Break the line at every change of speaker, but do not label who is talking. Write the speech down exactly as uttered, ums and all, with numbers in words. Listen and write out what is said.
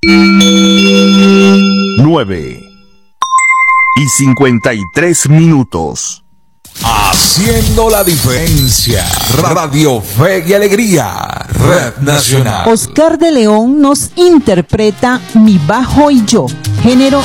nueve y cincuenta y tres minutos.
Haciendo la diferencia. Radio Fe y Alegría. Red Nacional.
Oscar de León nos interpreta Mi Bajo y Yo, género